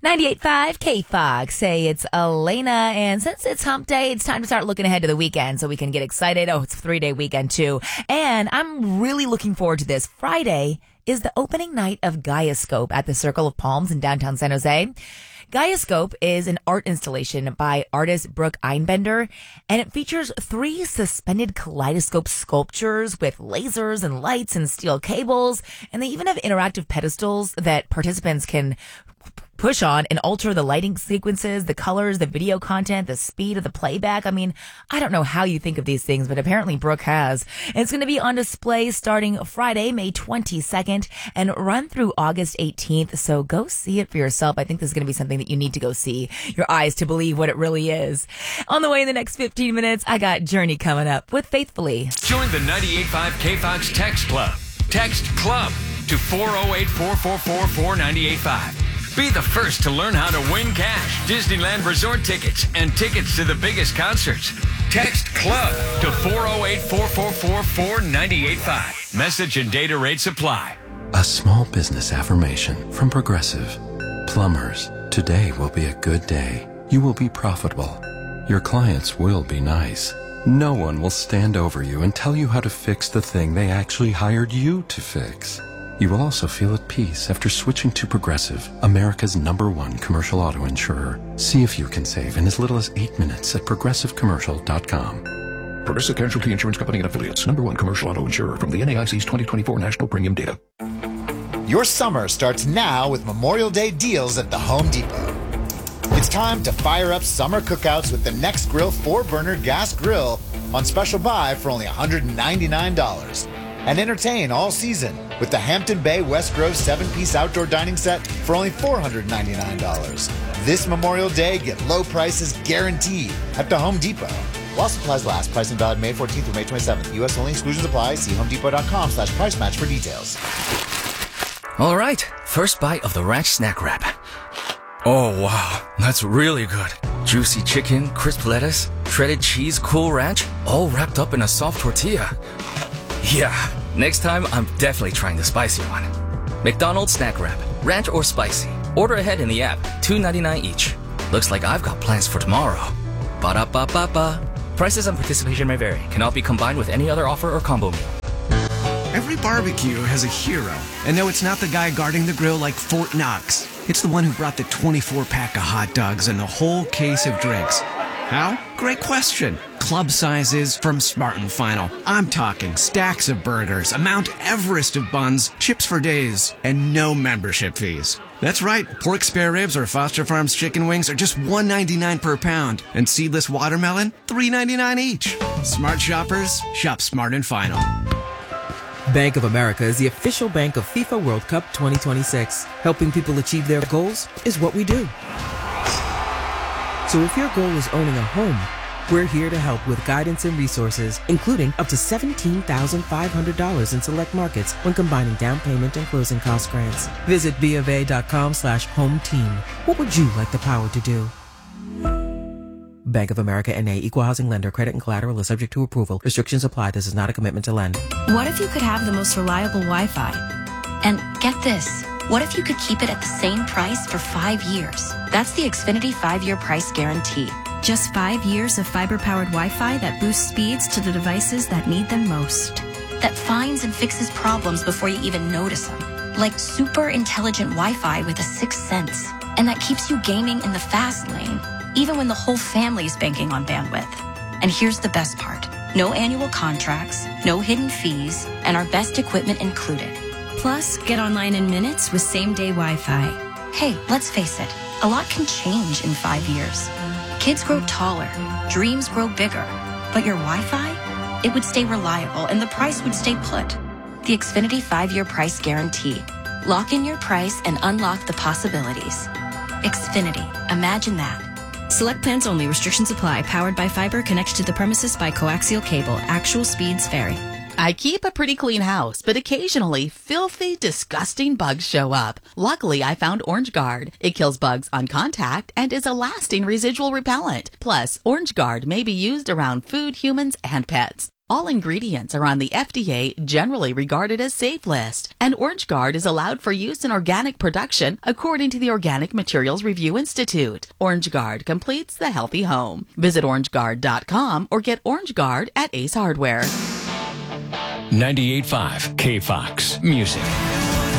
98.5 K-Fox. Say it's Elena, and since it's hump day, it's time to start looking ahead to the weekend so we can get excited. Oh, it's a 3-day weekend too. And I'm really looking forward to this. Friday is the opening night of Gaiascope at the Circle of Palms in downtown San Jose. Gaiascope is an art installation by artist Brooke Einbender, and it features 3 suspended kaleidoscope sculptures with lasers and lights and steel cables, and they even have interactive pedestals that participants can push on and alter the lighting sequences, the colors, the video content, the speed of the playback. I mean, I don't know how you think of these things, but apparently Brooke has. And it's going to be on display starting Friday, May 22nd, and run through August 18th. So go see it for yourself. I think this is going to be something that you need to go see. Your eyes to believe what it really is. On the way in the next 15 minutes, I got Journey coming up with Faithfully. Join the 98.5 K-Fox Text Club. Text CLUB to 408-444-4985. Be the first to learn how to win cash, Disneyland Resort tickets, and tickets to the biggest concerts. Text CLUB to 408-444-4985. Message and data rates apply. A small business affirmation from Progressive. Plumbers, today will be a good day. You will be profitable. Your clients will be nice. No one will stand over you and tell you how to fix the thing they actually hired you to fix. You will also feel at peace after switching to Progressive, America's #1 commercial auto insurer. See if you can save in as little as 8 minutes at progressivecommercial.com. Progressive Casualty Insurance Company and Affiliates, #1 commercial auto insurer from the NAIC's 2024 National Premium Data. Your summer starts now with Memorial Day deals at the Home Depot. It's time to fire up summer cookouts with the Nextgrill 4-burner gas grill on special buy for only $199. And entertain all season with the Hampton Bay West Grove 7-piece outdoor dining set for only $499. This Memorial Day, get low prices guaranteed at the Home Depot. While supplies last, pricing valid May 14th through May 27th. U.S. only, exclusions apply. See homedepot.com/price match for details. All right, first bite of the ranch snack wrap. Oh, wow, that's really good. Juicy chicken, crisp lettuce, shredded cheese, cool ranch, all wrapped up in a soft tortilla. Yeah, next time I'm definitely trying the spicy one. McDonald's snack wrap, ranch or spicy. Order ahead in the app, $2.99 each. Looks like I've got plans for tomorrow. Ba-da-ba-ba-ba. Prices and participation may vary. Cannot be combined with any other offer or combo meal. Every barbecue has a hero. And no, it's not the guy guarding the grill like Fort Knox. It's the one who brought the 24-pack of hot dogs and the whole case of drinks. How? Great question. Club sizes from Smart & Final. I'm talking stacks of burgers, a Mount Everest of buns, chips for days, and no membership fees. That's right. Pork spare ribs or Foster Farms chicken wings are just $1.99 per pound. And seedless watermelon, $3.99 each. Smart shoppers, shop Smart & Final. Bank of America is the official bank of FIFA World Cup 2026. Helping people achieve their goals is what we do. So if your goal is owning a home, we're here to help with guidance and resources, including up to $17,500 in select markets when combining down payment and closing cost grants. Visit BofA.com/home team. What would you like the power to do? Bank of America N.A. Equal Housing Lender. Credit and collateral is subject to approval. Restrictions apply. This is not a commitment to lend. What if you could have the most reliable Wi-Fi? And get this. What if you could keep it at the same price for 5 years? That's the Xfinity 5-year price guarantee. Just 5 years of fiber-powered Wi-Fi that boosts speeds to the devices that need them most. That finds and fixes problems before you even notice them. Like super intelligent Wi-Fi with a sixth sense. And that keeps you gaming in the fast lane, even when the whole family's banking on bandwidth. And here's the best part. No annual contracts, no hidden fees, and our best equipment included. Plus, get online in minutes with same-day Wi-Fi. Hey, let's face it, a lot can change in 5 years. Kids grow taller, dreams grow bigger, but your Wi-Fi, it would stay reliable and the price would stay put. The Xfinity 5-year price guarantee. Lock in your price and unlock the possibilities. Xfinity, imagine that. Select plans only. Restrictions apply. Powered by fiber. Connected to the premises by coaxial cable. Actual speeds vary. I keep a pretty clean house, but occasionally filthy, disgusting bugs show up. Luckily, I found Orange Guard. It kills bugs on contact and is a lasting residual repellent. Plus, Orange Guard may be used around food, humans, and pets. All ingredients are on the FDA generally regarded as safe list, and Orange Guard is allowed for use in organic production according to the Organic Materials Review Institute. Orange Guard completes the healthy home. Visit orangeguard.com or get Orange Guard at Ace Hardware. 98.5 KFOX Music.